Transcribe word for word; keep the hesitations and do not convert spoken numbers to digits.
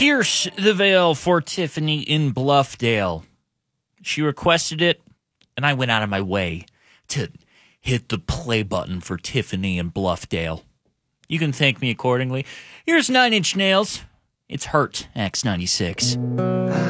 Pierce the Veil for Tiffany in Bluffdale. She requested it, and I went out of my way to hit the play button for Tiffany in Bluffdale. You can thank me accordingly. Here's Nine Inch Nails. It's Hurt, X ninety-six.